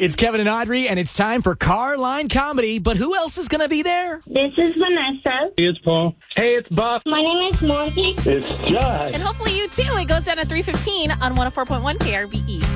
It's Kevin and Audrey, and it's time for Car Line Comedy. But who else is going to be there? This is Vanessa. Hey, it's Paul. Hey, it's Buff. My name is Monty. It's Josh. And hopefully you too. It goes down at 3:15 on 104.1 KRBE.